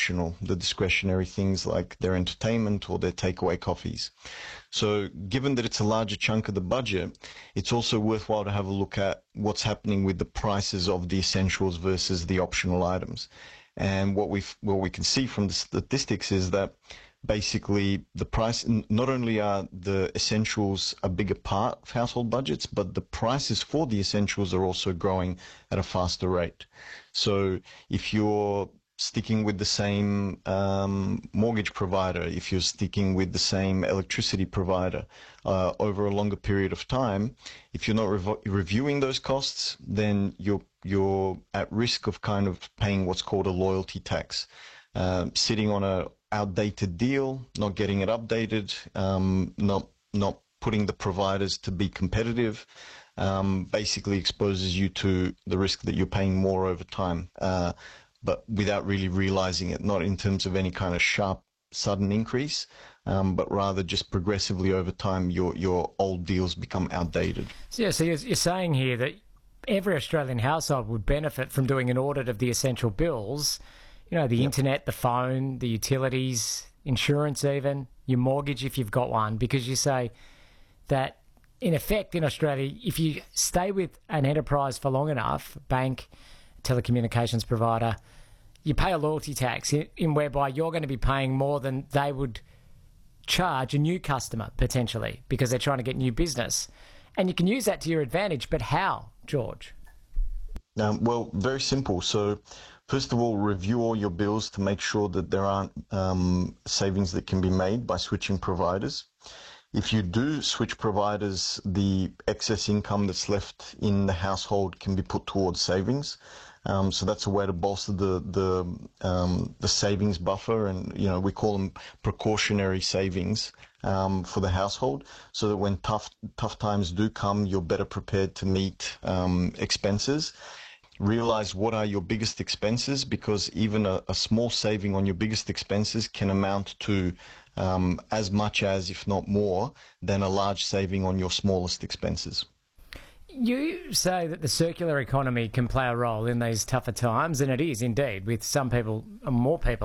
optional, the discretionary things like their entertainment or their takeaway coffees. So given that it's a larger chunk of the budget, it's also worthwhile to have a look at what's happening with the prices of the essentials versus the optional items. And what we can see from the statistics is that basically the price, not only are the essentials a bigger part of household budgets, but the prices for the essentials are also growing at a faster rate. So if you're sticking with the same mortgage provider, if you're sticking with the same electricity provider over a longer period of time, if you're not reviewing those costs, then you're at risk of kind of paying what's called a loyalty tax, sitting on a outdated deal, not getting it updated, not putting the providers to be competitive, basically exposes you to the risk that you're paying more over time, but without really realizing it, not in terms of any kind of sharp, sudden increase, but rather just progressively over time, your old deals become outdated. So, yeah, so you're saying here that every Australian household would benefit from doing an audit of the essential bills. You know, the internet, the phone, the utilities, insurance even, your mortgage if you've got one, because you say that, in effect, in Australia, if you stay with an enterprise for long enough, bank, telecommunications provider, you pay a loyalty tax in whereby you're going to be paying more than they would charge a new customer, potentially, because they're trying to get new business. And you can use that to your advantage, but how, George? Well, very simple. So, first of all, review all your bills to make sure that there aren't savings that can be made by switching providers. If you do switch providers, the excess income that's left in the household can be put towards savings. So that's a way to bolster the savings buffer, and we call them precautionary savings for the household, so that when tough times do come, you're better prepared to meet expenses. Realize what are your biggest expenses, because even a small saving on your biggest expenses can amount to as much as, if not more, than a large saving on your smallest expenses. You say that the circular economy can play a role in these tougher times, and it is indeed, with some people, more people